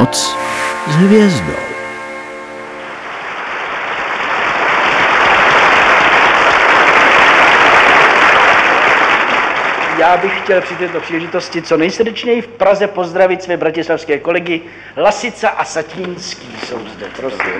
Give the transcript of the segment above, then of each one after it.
Noc s hvězdou. Já bych chtěl při této příležitosti co nejsrdečněji v Praze pozdravit své bratislavské kolegy Lasica a Satínský. Jsou zde, prosím.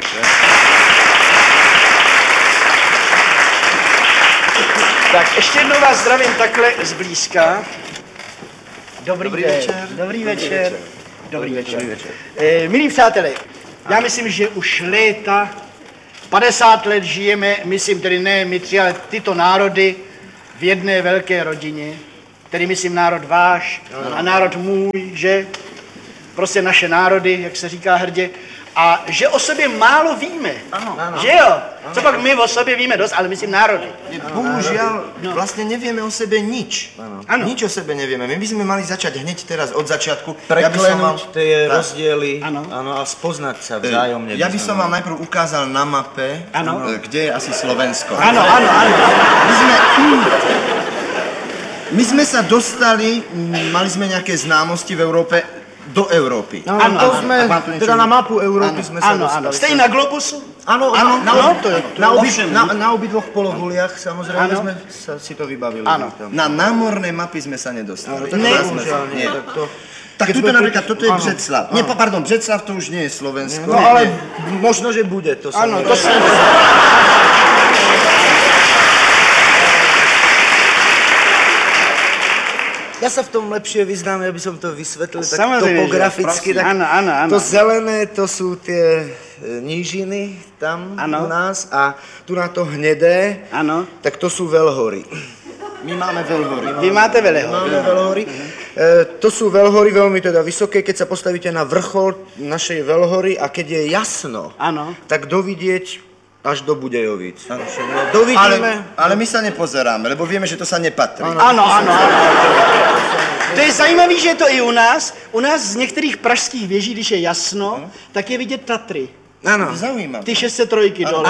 Tak ještě jednou vás zdravím takhle zblízka. Dobrý večer. Dobrý večer. Dobrý večer. Milí přátelé, já myslím, že už léta, 50 let žijeme, myslím tedy ne my tři, ale tyto národy v jedné velké rodině, tedy myslím národ váš a národ můj, že? Prostě naše národy, jak se říká hrdě, a že o sobě málo víme, že jo? Co pak my o sobě víme dost, ale myslím národy. Bohužiaľ, vlastne nevieme o sebe nič. Ano. Nič o sebe nevieme. My by sme mali začať hneď teraz od začiatku. Preklenúť tie rozdiely Áno. a spoznať sa vzájomne. Ja by som vám najprv ukázal na mape, Áno. kde je asi Slovensko. Ano. My sme sa dostali, mali sme nejaké známosti v Európe, do Európy. Áno, to sme, teda na mapu Európy sme sa dostali. Stej na globusu? Áno, na obidvoch pologuliach, samozrejme Áno. sme si to vybavili. Áno. Na námorné mapy sme sa nedostali. Nie. Tak tuto napríklad, toto je Břeclav. Nie, pardon, Břeclav to už nie je Slovensko. No ale možno, že bude to. Ano, to se... Ja sa v tom lepšie vyznám, aby som to vysvetlil tak Samozrejme, topograficky. že, Tak áno. to zelené, to sú tie nížiny tam Áno. u nás a tu na to hnedé, Áno. tak to sú veľhory. My máme veľhory. Vy máte veleho. Máme veľhory. To sú veľhory veľmi teda vysoké, keď sa postavíte na vrchol našej veľhory a keď je jasno, Áno. tak dovidieť až do Budejovic. Dovidíme. Ale my sa nepozeráme, lebo vieme, že to sa nepatrí. Ano. To je zajímavé, že je to i u nás. U nás z některých pražských věží, když je jasno, tak je vidět Tatry. Áno. Zaujímavé. Ty 603 dole.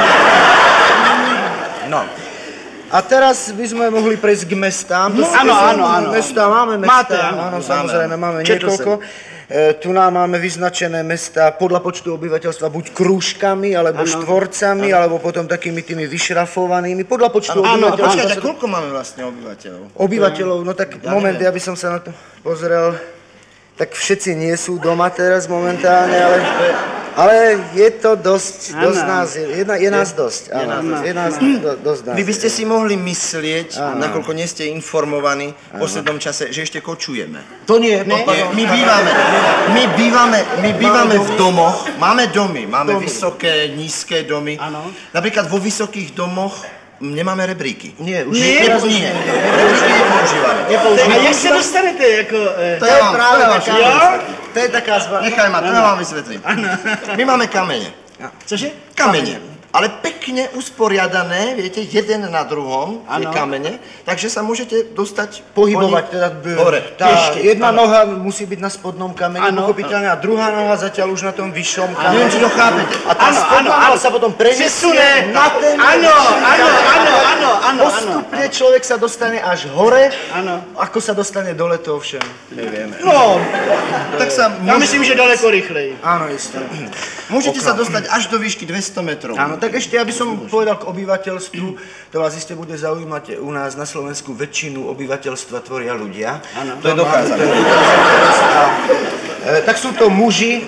No. A teraz by sme mohli prejsť k mestám. Áno. Mestá, máme mestá. Máte, áno. Áno, samozrejme, máme Četl niekoľko. Tu nám máme vyznačené mestá podľa počtu obyvateľstva buď krúžkami, alebo štvorcami, alebo potom takými tými vyšrafovanými. Podľa počtu obyvateľstva. Počkajte, koľko máme vlastne obyvateľov? Obyvateľov, no tak moment, ja by som sa na to pozrel. Tak všetci nie sú doma teraz momentálne, ale je to dosť nás, je nás dosť. Je nás dosť nás. Vy by ste si mohli myslieť, nakoľko nie ste informovaní v poslednom čase, že ešte kočujeme. To nie. My bývame v domoch, máme domy, máme vysoké, nízke domy. Áno. Napríklad vo vysokých domoch nemáme rebríky. Nie, už Nie. teraz Nie, rebríky nepoužívame. A jak se dostanete jako... To ja vám To je taká zvláštna. Nechaj ma, to ja vám vysvetlím. My máme kamene. Cože? Kamene. Ale pekne usporiadané, viete, jeden na druhom je kamene, takže sa môžete dostať Pohybovať teda hore. Tá jedna noha musí byť na spodnom kameni, pochopiteľne, a druhá noha zatiaľ už na tom vyššom kameni. Neviem, či to chápete. A tá spodná noha sa potom prenesie na ten... Áno. Postupne človek sa dostane až hore, Áno. ako sa dostane dole, to ovšem nevieme. No, Tak sa já myslím, že daleko rychleji. Áno, isté. môžete sa dostať až do výšky 200 metrov. Áno, tak ešte, aby som povedal k obyvateľstvu, to vás iste bude zaujímať, u nás na Slovensku väčšinu obyvateľstva tvoria ľudia. To je dokázané. Tak sú to muži,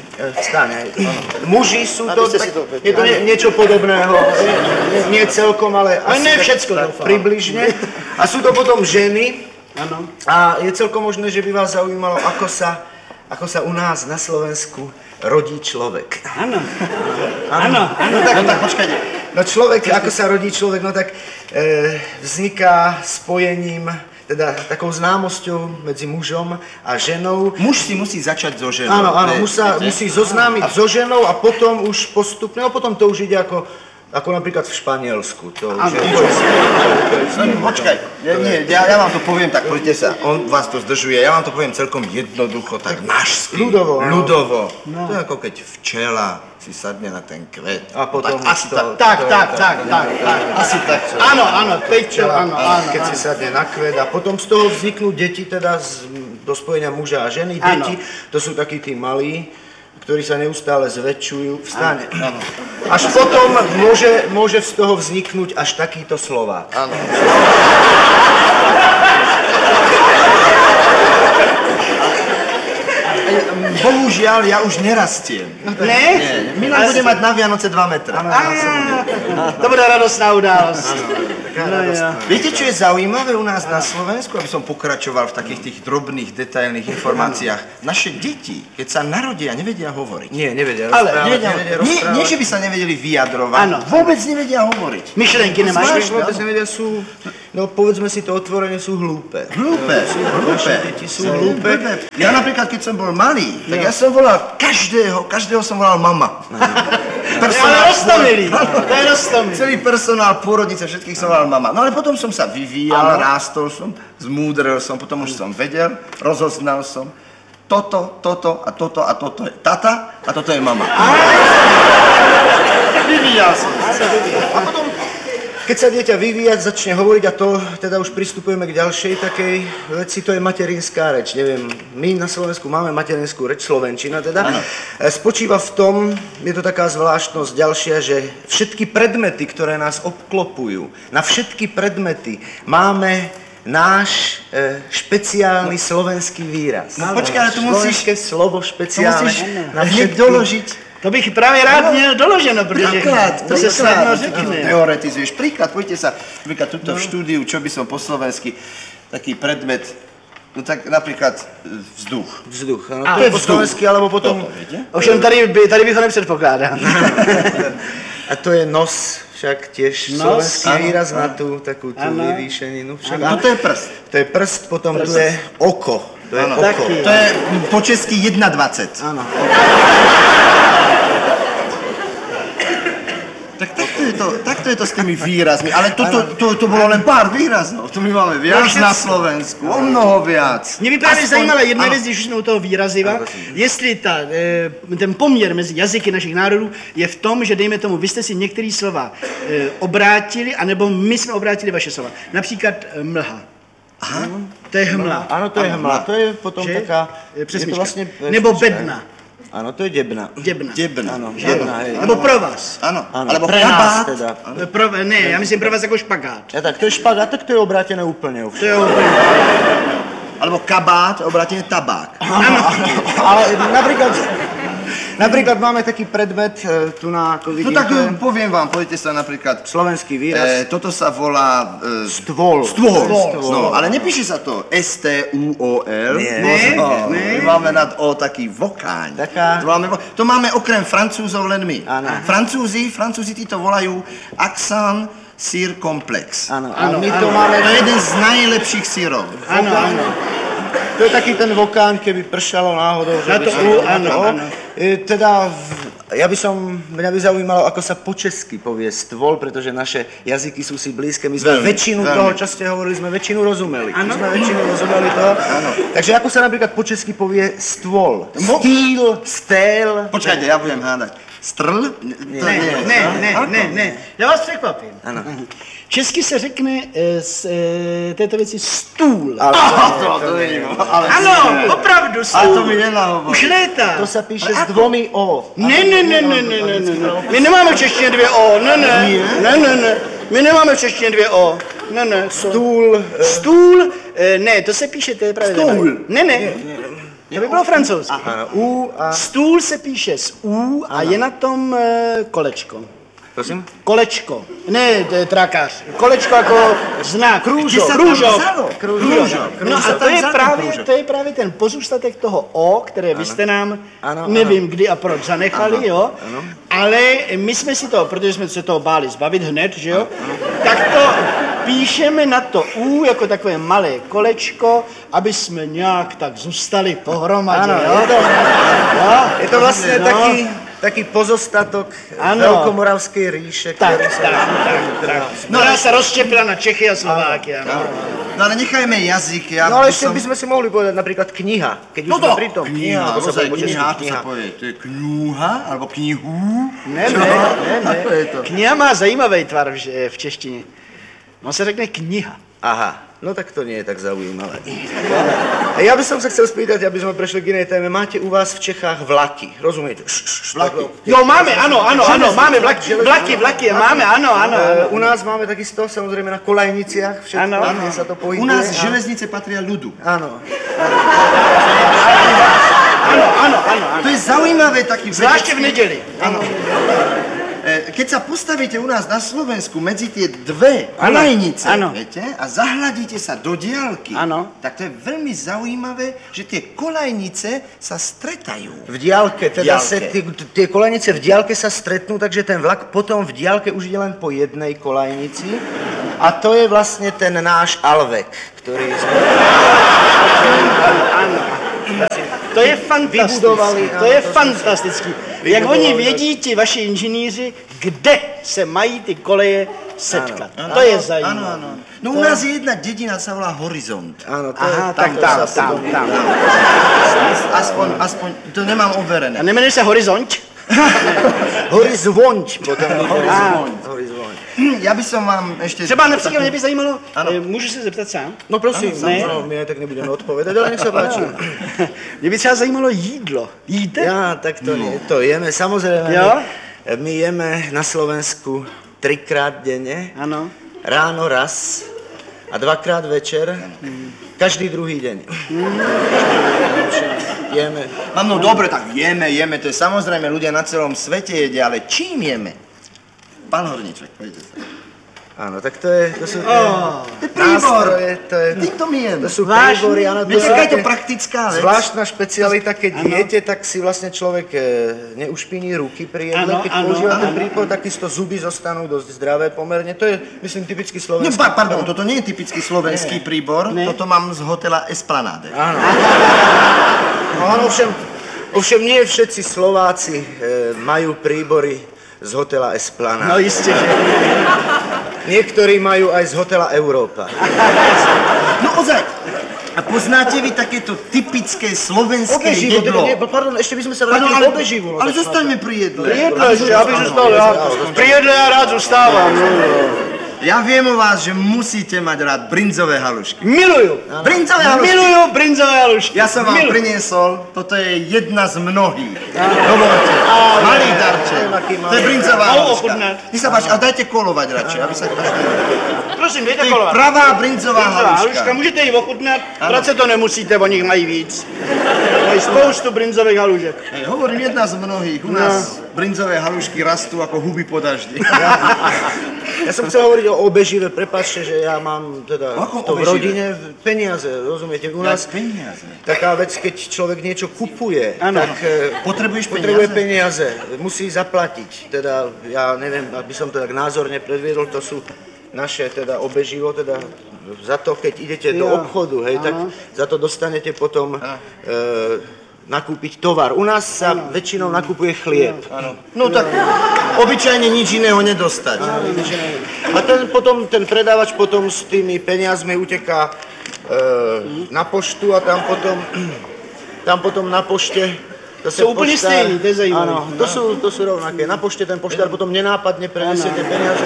muži sú to, je to niečo podobného, nie celkom, ale asi ne tak všecko, doufám. približne. A sú to potom ženy Ano. a je celkom možné, že by vás zaujímalo, ako sa u nás na Slovensku rodí človek. Ano. No tak počkajte. No človek, ako sa rodí človek, no tak vzniká spojením, teda takou známosťou medzi mužom a ženou. Muž si musí začať so ženou. Áno, muž sa musí zoznámiť so ženou a potom už postupne, no potom to už ide ako napríklad v Španielsku. To už je Počkaj, ja vám to poviem, tak poďte sa, on vás to zdržuje, ja vám to poviem celkom jednoducho, tak nášsky. Ľudovo. To je ako keď včela si sadne na ten kvet. A potom tak asi tak. Tak. Asi tak. Ano, teď čo, ano. Keď si sadne na kvet a potom z toho vzniknú deti teda to spojenia muža a ženy. Áno. Deti, to sú takí tí malí, ktorí sa neustále zväčšujú. Vstane. Až potom môže z toho vzniknúť až takýto slovák. Áno. Bohužiaľ, ja už nerastiem. Ne? Nie. Milan bude mať na Vianoce 2 metra. To bude radostná událost. Viete, čo je zaujímavé u nás na Slovensku, aby som pokračoval v takých tých drobných, detailných informáciách? Naše deti, keď sa narodia, nevedia hovoriť. Nie, nevedia Ale rozprávať. Nie, že by sa nevedeli vyjadrovať. Áno. Vôbec nevedia hovoriť. Myšlenky nemáš? Vôbec nevedia, sú, no povedzme si to otvorene, sú hlúpe. Hlúpe. Naše deti sú hlúpe. Ja napríklad, keď som bol malý, tak ja som volal každého som volal mama. Ale roztomilý. To je roztomilý. Celý personál, pôrodnice, všetkých som volal mama. No ale potom som sa vyvíjal, rástol som, zmúdrel som, potom už som vedel, rozoznal som. Toto a toto je tata a toto je mama. Vyvíjal som sa. A potom, keď sa dieťa vyvíjať, začne hovoriť, a to teda už pristupujeme k ďalšej takej veci, to je materinská reč. Neviem, my na Slovensku máme materinskú reč, slovenčina teda. Spočíva v tom, je to taká zvláštnosť ďalšia, že všetky predmety, ktoré nás obklopujú, na všetky predmety máme náš špeciálny slovenský výraz. No počkaj, ale tu musíš... Slovenské slovo špeciálne. Na hneď doložiť. To bych právě rád měl doloženo, protože to se snadno řekne. Teoretizuješ. Príklad, poďte sa, napríklad tuto v štúdiu, čo by som po slovensky, taký predmet, no tak napríklad vzduch. Vzduch, ano. To To je je po vzduch. slovensky alebo potom... Ovšem tady bych ho nepředpokládal. A to je nos, však tiež Nos, slovenský áno, výraz na tú takú áno. vyvýšeninu. Však, No to je prst. to je prst, potom tu je oko. To je oko. Taký. To je po česky 1,20. Áno. Tak takto je to s tými výrazmi, ale to bolo len pár výrazov. To my máme viac na Slovensku, o mnoho viac. Mě by právě zajímala jedna ano. věc, když už jsme u toho výraziva, jestli ten poměr mezi jazyky našich národů je v tom, že dejme tomu, vy jste si některé slova obrátili, anebo my jsme obrátili vaše slova. Například mlha. Aha. To je hmla. Áno, to je hmla. To je potom Že? taká... Přesmička. Je to Nebo bedna. Áno, to je debna. Děbna. Debna. Áno, debna, hej. Nebo provaz. Áno, Áno, alebo pre nás kabát. teda. Ne, já myslím provaz jako špagát. Ja tak, to je špagát, tak to je obrátené úplne. To je úplně... Alebo kabát, obrátený tabák. Ale napríklad máme taký predmet, tu na, ako No vidíte, tak poviem vám, poďte sa napríklad... slovenský výraz. Toto sa volá... Stôl. Stôl. Stôl. No, ale nepíše sa to S-T-U-O-L. Nie. My máme nad O taký vokáň. Taká- To máme okrem Francúzov len my. Áno. Francúzi tí to volajú accent circomplex. Áno, a my to máme... To je jeden z najlepších sírov. Ano, ano. To je taký ten vokán, keby pršalo náhodou. Že Na by to sa- U, áno, áno. Teda, mňa by zaujímalo, ako sa po česky povie stôl, pretože naše jazyky sú si blízke. My sme Veľmi, väčšinu veľmi. toho, čo ste hovorili, sme väčšinu rozumeli. Áno. My sme väčšinu rozumeli toho. Takže ako sa napríklad po česky povie stôl? Stýl, stél. Počkajte, ja budem hádať. Strl? Ne. Já vás překvapím. Ano. Česky se řekne z této věci stůl. To není, ale... Ano, opravdu stůl. Ale to mi nenahovor. Už léta. To sa píše s dvomi O. Ne. My nemáme v češtině 2 O. Ne. My nemáme v češtině 2 O. Ne. Stůl. Stůl. Ne, to se píše, to je právě. Stůl. Ne. To by bylo francouzsky. Áno, U a... Stůl se píše s U a je na tom kolečko. Prosím? Kolečko. Ne, to je trakář. Kolečko jako znak. Kružok. No a to je právě ten pozůstatek toho O, které vy jste nám, Ano, nevím kdy a proč zanechali, jo. Ale my jsme si to, protože jsme se toho báli zbavit hned, že jo, tak to píšeme na to U jako takové malé kolečko, aby jsme nějak tak zůstali pohromadě, Áno, jo. je to vlastne taký pozostatok Áno. Veľkomoravskej ríše, Tak. ktorý sa... No ona sa rozštěpila na Čechy a Slováky, ano. No ale nechajme jazyk, ja No ale by ešte som... by sme si mohli povedať napríklad kniha, keď už sme pri tom. Kniha, Ako sa ozaj, povie po česky kniha, ako sa povie? To je kňúha, alebo knihu? Ne. Ako je to? Kniha má zajímavý tvar v češtině. On se řekne kniha. Aha. No tak to nie je tak zaujímavé. Ja by som sa chcel spýtať, aby sme prešli k inej téme. Máte u vás v Čechách vlaky, rozumiete? Vlaky. Jo, máme, áno, máme vlaky, máme, áno. U nás máme takisto, samozrejme, na kolajniciach všetko, kde sa to pohybuje. U nás železnice patria ľudu. Áno. Áno. To je zaujímavé taký... Zvláště v neděli. Áno. Keď sa postavíte u nás na Slovensku medzi tie dve kolajnice, viete, a zahľadíte sa do diaľky, tak to je veľmi zaujímavé, že tie kolajnice sa stretajú. V diaľke, teda tie kolajnice v diaľke sa stretnú, takže ten vlak potom v diaľke už ide len po jednej kolajnici a to je vlastne ten náš Alvek, ktorý sme... To je fantastický. Jak oni vědí, ti vaši inženýři, kde se mají ty koleje setkat. To je zajímavé. No u nás je jedna dedina, sa volá Horizont. Áno, tam. Aspoň, to nemám overené. A nemenuje se Horizont? Horizont potom. Horizont. Ja by som vám ešte... Třeba například mě by zajímalo, můžu se zeptat sám? No prosím, my aj tak nebudeme odpovedať, ale nech sa páči. Mě by třeba zajímalo jídlo. Jíte? Ja, tak to jeme, samozrejme. My jeme na Slovensku 3-krát denne. Áno. Ráno raz a 2-krát večer. Každý druhý deň. Jeme. No dobre, tak jeme, to je samozrejme, ľudia na celom svete jedia, ale čím jeme? Pán Horníček, poďte sa. Áno, tak to sú príbor. Týmto my jeme. To sú Vážne? príbory, áno. Viete, aká je to praktická vec? Zvláštna špecialita, keď jete, tak si vlastne človek neušpiní ruky pri jedle. Keď používa ten príbor, takisto zuby zostanú dosť zdravé pomerne. To je, myslím, typicky slovenský. No, pardon, toto nie je typický slovenský príbor, toto mám z hotela Esplanade. Áno. No, ovšem nie všetci Slováci majú príbory z hotela Esplanade. No jistě, že... Niektorí majú aj z hotela Európa. No ozaj, a poznáte vy takéto typické slovenské jedlo? Pardon, ešte by sme sa vrátili k obeživu. Ale zostaňme pri jedle. Pri jedle ešte, aby zostal rád. Pri jedle ja rád zostávam. Ja viem o vás, že musíte mať rád brinzové halušky. Miluju. Brinzové halušky? Miluju brinzové halušky. Ja som vám priniesol, toto je jedna z mnohých. Dovolte, malý darček. To je brinzová haluška. Nech sa páči, a dajte kolovať radšej, aby sa každý... Prosím, dejte To je kolovať. pravá brinzová haluška. Můžete ji ochutnat, vracet to nemusíte, o nich mají víc. Mají spoustu brinzových halušek. Hovorím, jedna z mnohých. U nás brinzové halušky rastú ako huby po daždi. Ja som chcel hovoriť o obežive, prepáčte, že ja mám teda to v rodine peniaze, rozumiete? U nás taká vec, keď človek niečo kupuje, tak potrebuje peniaze, musí zaplatiť. Teda, ja neviem, aby som to tak názorne predviedol, to sú naše teda obeživo, teda za to, keď idete do obchodu, hej, tak za to dostanete potom nakúpiť tovar. U nás sa väčšinou nakupuje chlieb. No tak obyčajne nič iného nedostať. A potom ten predávač potom s tými peniazmi uteká na poštu a tam potom na pošte zase Sú úplne stejní, to je zajímavé. Áno, to sú rovnaké. Na pošte ten poštár potom nenápadne prenesie tie peniaze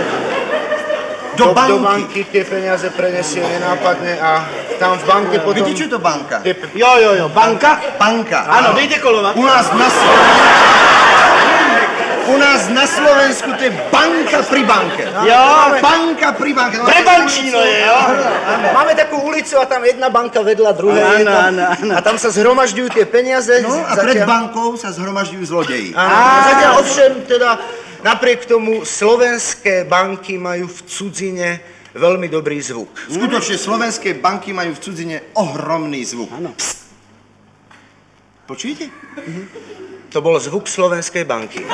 do banky tie peniaze prenesie nenápadne a tam v banke potom... Viete, čo je to banka? Jo, banka? Banka. Áno, dejte kolovat. U nás na Slovensku to je banka pri banke. Jo. Banka pri banke. Prebančíno je, jo? Máme takú ulicu a tam jedna banka vedľa druhej. A tam sa zhromažďujú tie peniaze. No a pred bankou sa zhromažďujú zlodeji. Zatiaľ ovšem teda napriek tomu slovenské banky majú v cudzine veľmi dobrý zvuk. Skutočne slovenské banky majú v cudzine ohromný zvuk. Psst. Počujete? To bol zvuk slovenskej banky.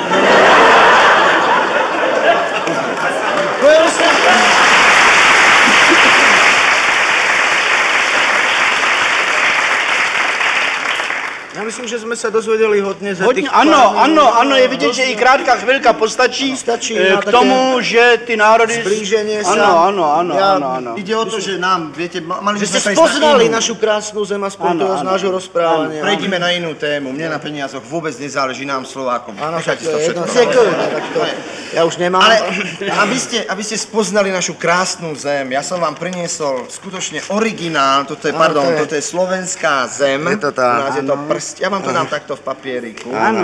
Já myslím, že jsme se dozvěděli hodně za Hodně, těch ano, je vidět, že i krátká chvilka postačí k tomu, že ty národy... Zblíženie sa. Ano. Ide o to, že nám, viete, mali Že sme ste sa ísť na spoznali inú. našu krásnu zem aspoň toho z nášho rozprávania. Prejdime na inú tému. Mne na peniazoch vôbec nezáleží, nám Slovákom. Áno, Nechajte to to je jedno. všetko. Tak to ja už nemám. Ale aby ste spoznali našu krásnu zem, ja som vám priniesol skutočne originál, toto je slovenská zem. Je to tá. U nás je to prst. Ja vám to dám takto v papieriku. Áno.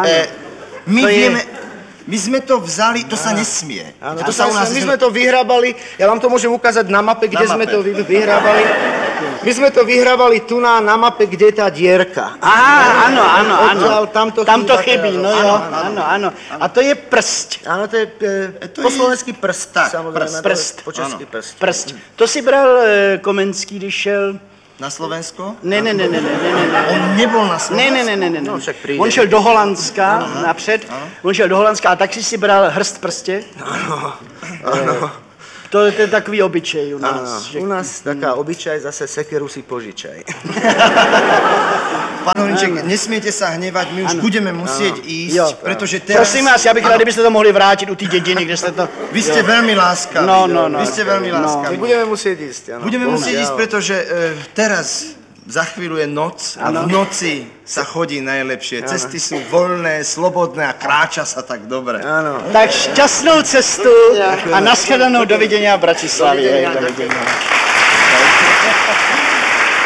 My sme to vzali, to sa nesmie. Áno, my sme to vyhrábali, ja vám to môžem ukázať na mape, kde sme to vyhrábali. My sme to vyhrábali tu na mape, kde je tá dierka. Áno. Odtiaľ Tam to chybí, no jo, áno. A to je prst. Áno, to je po slovensky prst. Tak, samozrejme, prst. po česky prst. Prst. To si bral Komenský, když šel... Na Slovensko? Ne. On nebol na Slovensku? Ne. No, však príde. On šel do Holandska napřed, on šel do Holandska a tak si bral hrst prstě. Ano. To je takový obyčej u nás. U nás taká obyčaj, zase sekeru si požičaj. Pán Horníček, nesmiete sa hnevať, my už budeme musieť ísť, pretože teraz... Prosím vás, já bych rád, kdybyste to mohli vrátit u té dědiny, kde jste to... Vy ste veľmi láskaví. No. Vy ste veľmi láskaví. My budeme musieť ísť, áno. Budeme musieť ísť, pretože teraz za chvíľu je noc a v noci sa chodí najlepšie. Cesty sú voľné, slobodné a kráča sa tak dobre. Áno. Tak šťastnou cestu a nashledanou, dovidění v Bratislavě. Dovidění.